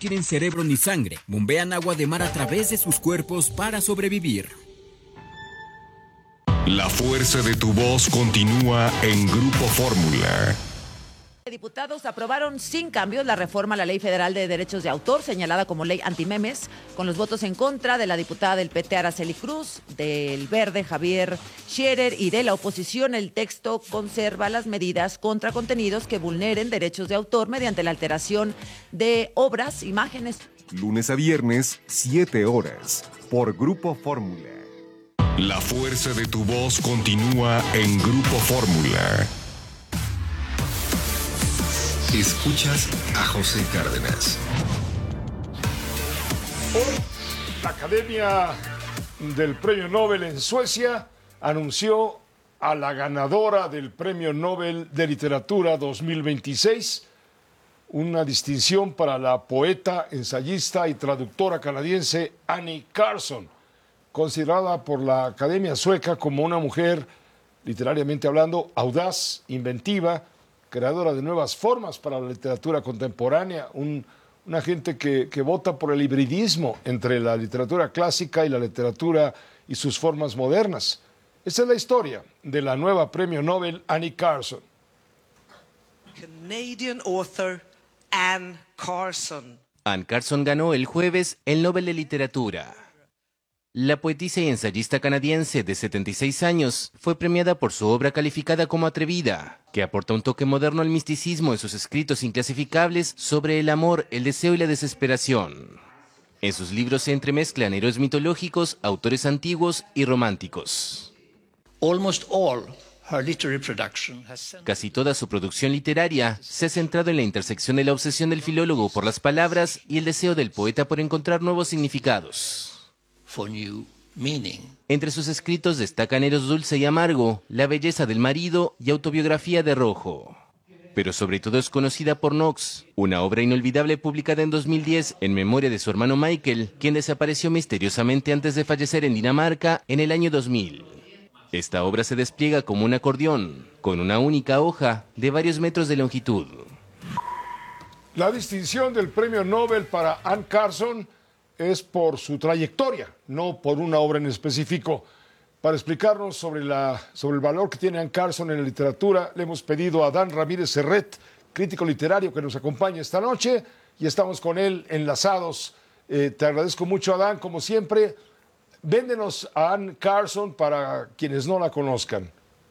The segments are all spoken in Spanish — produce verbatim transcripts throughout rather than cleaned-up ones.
tienen cerebro ni sangre, bombean agua de mar a través de sus cuerpos para sobrevivir. La fuerza de tu voz continúa en Grupo Fórmula. Diputados aprobaron sin cambios la reforma a la Ley Federal de Derechos de Autor, señalada como ley antimemes, con los votos en contra de la diputada del P T Araceli Cruz, del Verde Javier Scherer y de la oposición. El texto conserva las medidas contra contenidos que vulneren derechos de autor mediante la alteración de obras, imágenes. Lunes a viernes, siete horas, por Grupo Fórmula. La fuerza de tu voz continúa en Grupo Fórmula. Escuchas a José Cárdenas. Hoy, la Academia del Premio Nobel en Suecia anunció a la ganadora del Premio Nobel de Literatura dos mil veintiséis, una distinción para la poeta, ensayista y traductora canadiense Annie Carson, considerada por la Academia Sueca como una mujer, literariamente hablando, audaz, inventiva, creadora de nuevas formas para la literatura contemporánea, un, una gente que, que vota por el hibridismo entre la literatura clásica y la literatura y sus formas modernas. Esa es la historia de la nueva Premio Nobel Annie Carson. Canadian author Anne Carson. Anne Carson ganó el jueves el Nobel de Literatura. La poetisa y ensayista canadiense de setenta y seis años fue premiada por su obra calificada como atrevida, que aporta un toque moderno al misticismo en sus escritos inclasificables sobre el amor, el deseo y la desesperación. En sus libros se entremezclan héroes mitológicos, autores antiguos y románticos. Almost all her literary production has... Casi toda su producción literaria se ha centrado en la intersección de la obsesión del filólogo por las palabras y el deseo del poeta por encontrar nuevos significados. For new meaning. Entre sus escritos destacan Eros dulce y amargo, La belleza del marido y Autobiografía de rojo. Pero sobre todo es conocida por Knox, una obra inolvidable publicada en dos mil diez en memoria de su hermano Michael, quien desapareció misteriosamente antes de fallecer en Dinamarca en el año dos mil. Esta obra se despliega como un acordeón, con una única hoja de varios metros de longitud. La distinción del Premio Nobel para Anne Carson es por su trayectoria, no por una obra en específico. Para explicarnos sobre, la, sobre el valor que tiene Anne Carson en la literatura, le hemos pedido a Adán Ramírez Serret, crítico literario, que nos acompañe esta noche, y estamos con él enlazados. Eh, te agradezco mucho, Adán, como siempre. Véndenos a Anne Carson para quienes no la conozcan.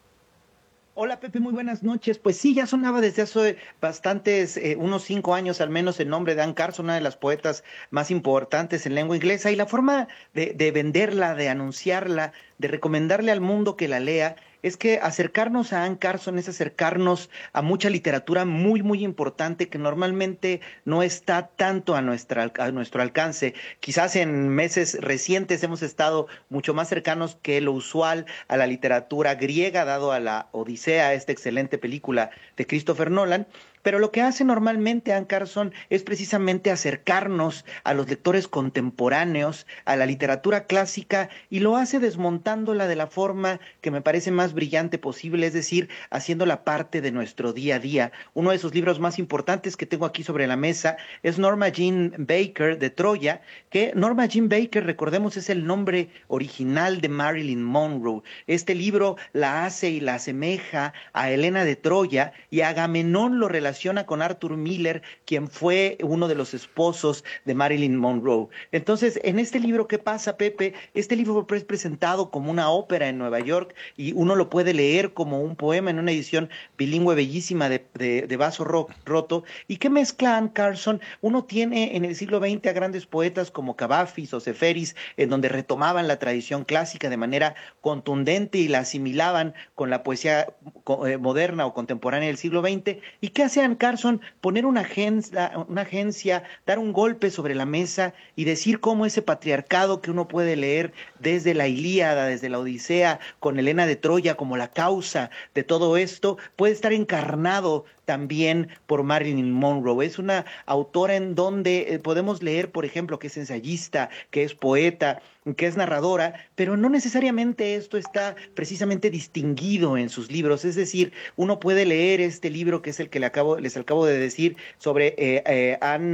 Hola Pepe, muy buenas noches. Pues sí, ya sonaba desde hace bastantes, eh, unos cinco años al menos, el nombre de Anne Carson, una de las poetas más importantes en lengua inglesa, y la forma de, de venderla, de anunciarla, de recomendarle al mundo que la lea, es que acercarnos a Anne Carson es acercarnos a mucha literatura muy, muy importante que normalmente no está tanto a, nuestra, a nuestro alcance. Quizás en meses recientes hemos estado mucho más cercanos que lo usual a la literatura griega, dado a la Odisea, esta excelente película de Christopher Nolan. Pero lo que hace normalmente Anne Carson es precisamente acercarnos a los lectores contemporáneos, a la literatura clásica, y lo hace desmontándola de la forma que me parece más brillante posible, es decir, haciéndola parte de nuestro día a día. Uno de sus libros más importantes que tengo aquí sobre la mesa es Norma Jean Baker de Troya, que Norma Jean Baker, recordemos, es el nombre original de Marilyn Monroe. Este libro la hace y la asemeja a Helena de Troya, y Agamenón lo relaciona con Arthur Miller, quien fue uno de los esposos de Marilyn Monroe. Entonces, en este libro, ¿qué pasa, Pepe? Este libro es presentado como una ópera en Nueva York y uno lo puede leer como un poema en una edición bilingüe bellísima de, de, de vaso ro, roto. ¿Y qué mezcla Anne Carson? Uno tiene en el siglo veinte a grandes poetas como Cavafis o Seferis, en donde retomaban la tradición clásica de manera contundente y la asimilaban con la poesía eh, moderna o contemporánea del siglo veinte. ¿Y qué hace Anne Carson? Poner una agencia, una agencia, dar un golpe sobre la mesa y decir cómo ese patriarcado que uno puede leer desde la Ilíada, desde la Odisea, con Helena de Troya como la causa de todo esto, puede estar encarnado también por Marilyn Monroe. Es una autora en donde podemos leer, por ejemplo, que es ensayista, que es poeta, que es narradora, pero no necesariamente esto está precisamente distinguido en sus libros. Es decir, uno puede leer este libro, que es el que le acabo, les acabo de decir, sobre eh, eh, Anne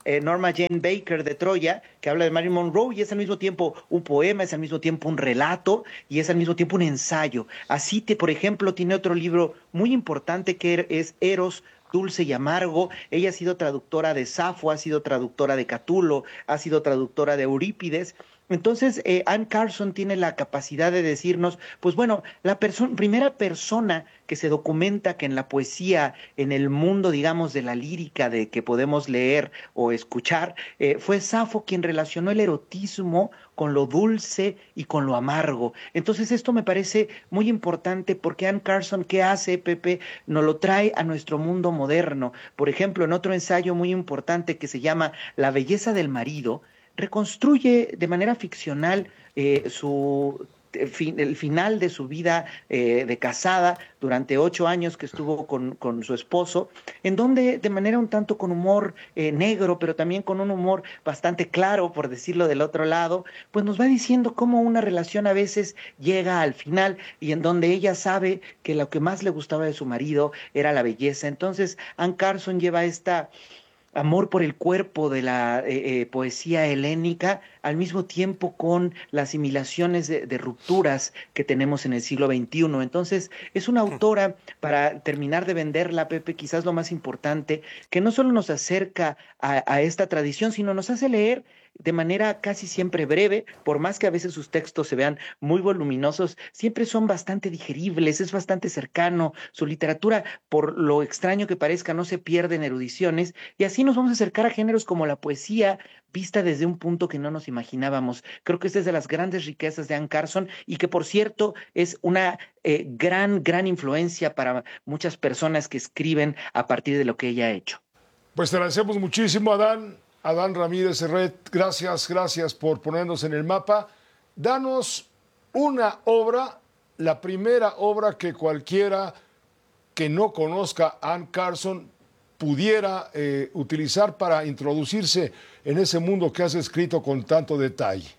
eh, Norma Jane Baker de Troya, que habla de Marilyn Monroe y es al mismo tiempo un poema, es al mismo tiempo un relato y es al mismo tiempo un ensayo. Así, te, por ejemplo, tiene otro libro muy importante que es Eros, Dulce y Amargo. Ella ha sido traductora de Safo, ha sido traductora de Catulo, ha sido traductora de Eurípides. Entonces, eh, Anne Carson tiene la capacidad de decirnos, pues bueno, la perso- primera persona que se documenta que en la poesía, en el mundo, digamos, de la lírica de que podemos leer o escuchar, eh, fue Safo quien relacionó el erotismo con lo dulce y con lo amargo. Entonces, esto me parece muy importante porque Anne Carson, ¿qué hace, Pepe? Nos lo trae a nuestro mundo moderno. Por ejemplo, en otro ensayo muy importante que se llama La belleza del marido, reconstruye de manera ficcional eh, su el final de su vida eh, de casada durante ocho años que estuvo con, con su esposo, en donde de manera un tanto con humor eh, negro, pero también con un humor bastante claro, por decirlo del otro lado, pues nos va diciendo cómo una relación a veces llega al final y en donde ella sabe que lo que más le gustaba de su marido era la belleza. Entonces Anne Carson lleva esta amor por el cuerpo de la eh, eh, poesía helénica, al mismo tiempo con las asimilaciones de, de rupturas que tenemos en el siglo veintiuno. Entonces, es una autora, para terminar de venderla, Pepe, quizás lo más importante, que no solo nos acerca a, a esta tradición, sino nos hace leer de manera casi siempre breve, por más que a veces sus textos se vean muy voluminosos, siempre son bastante digeribles, es bastante cercano, su literatura, por lo extraño que parezca, no se pierde en erudiciones, y así nos vamos a acercar a géneros como la poesía, vista desde un punto que no nos imaginábamos. Creo que esta es de las grandes riquezas de Anne Carson, y que, por cierto, es una eh, gran, gran influencia para muchas personas que escriben a partir de lo que ella ha hecho. Pues te agradecemos muchísimo, Adán. Adán Ramírez Serret, gracias, gracias por ponernos en el mapa. Danos una obra, la primera obra que cualquiera que no conozca a Anne Carson pudiera eh, utilizar para introducirse en ese mundo que has escrito con tanto detalle.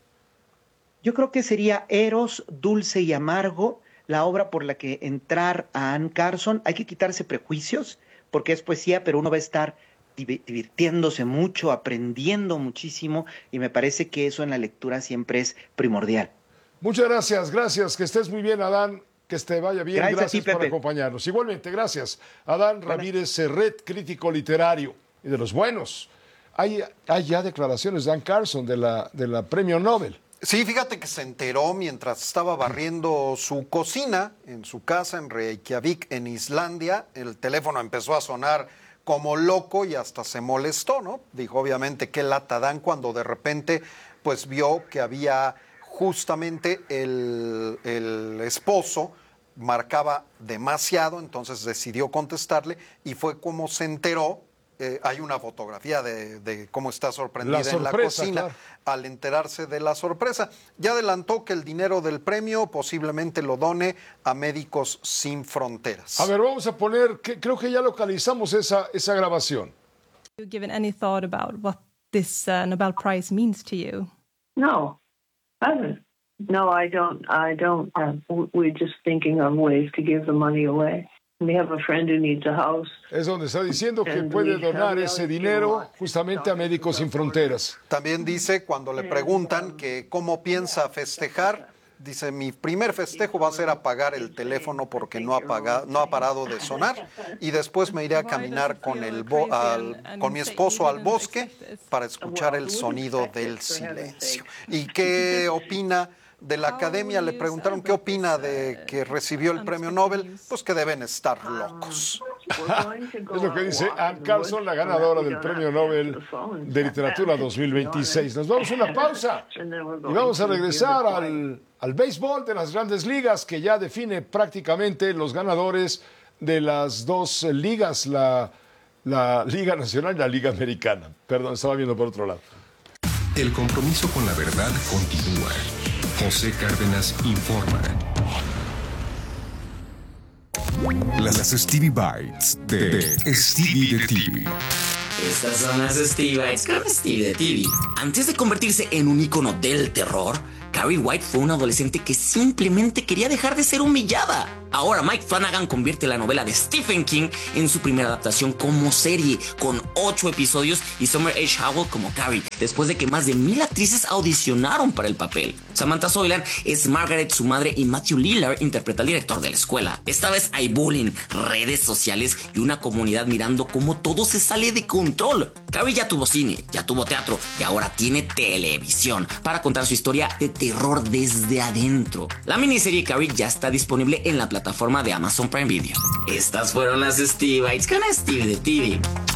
Yo creo que sería Eros, Dulce y Amargo, la obra por la que entrar a Anne Carson. Hay que quitarse prejuicios, porque es poesía, pero uno va a estar divirtiéndose mucho, aprendiendo muchísimo, y me parece que eso en la lectura siempre es primordial. Muchas gracias, gracias, que estés muy bien, Adán, que te vaya bien, gracias, gracias ti, por acompañarnos. Igualmente, gracias, Adán Ramírez Serret, crítico literario, y de los buenos. Hay, hay ya declaraciones de Anne Carson, de la, de la Premio Nobel. Sí, fíjate que se enteró mientras estaba barriendo su cocina en su casa en Reykjavik, en Islandia. El teléfono empezó a sonar como loco y hasta se molestó, ¿no? Dijo, obviamente, qué lata dan, cuando de repente pues vio que había justamente el, el esposo marcaba demasiado, entonces decidió contestarle y fue como se enteró. Eh, hay una fotografía de, de cómo está sorprendida la sorpresa, en la cocina, claro, al enterarse de la sorpresa. Ya adelantó que el dinero del premio posiblemente lo done a Médicos Sin Fronteras. A ver, vamos a poner, que, creo que ya localizamos esa, esa grabación. Have you given any thought about what this uh, Nobel Prize means to you? No, I haven't. No, I don't. I don't. Uh, we're just thinking of ways to give the money away. We have a friend who needs a house. Es donde está diciendo que puede donar ese dinero justamente a Médicos Sin Fronteras. También dice, cuando le preguntan que cómo piensa festejar, dice, mi primer festejo va a ser apagar el teléfono porque no ha, pagado, no ha parado de sonar, y después me iré a caminar con, el bo al, con mi esposo al bosque para escuchar el sonido del silencio. ¿Y qué opina de la academia? Le preguntaron qué opina de que recibió el premio Nobel, pues que deben estar locos. Es lo que dice Anne Carson, la ganadora del premio Nobel de Literatura dos mil veintiséis. Nos vamos a una pausa y vamos a regresar al, al béisbol de las Grandes Ligas, que ya define prácticamente los ganadores de las dos ligas, la, la Liga Nacional y la Liga Americana. Perdón, estaba viendo por otro lado. El compromiso con la verdad continúa. José Cárdenas informa. Las Stevie Bites de Stevie de T V. Estas son las Stevie Bites con Stevie de T V. Antes de convertirse en un ícono del terror, Carrie White fue una adolescente que simplemente quería dejar de ser humillada. Ahora Mike Flanagan convierte la novela de Stephen King en su primera adaptación como serie, con ocho episodios y Summer H. Howell como Carrie, después de que más de mil actrices audicionaron para el papel. Samantha Soilan es Margaret, su madre, y Matthew Lillard interpreta al director de la escuela. Esta vez hay bullying, redes sociales y una comunidad mirando cómo todo se sale de control. Carrie ya tuvo cine, ya tuvo teatro y ahora tiene televisión para contar su historia de terror desde adentro. La miniserie Carrie ya está disponible en la plataforma de Amazon Prime Video. Estas fueron las Stevie Bites con Stevie de T V.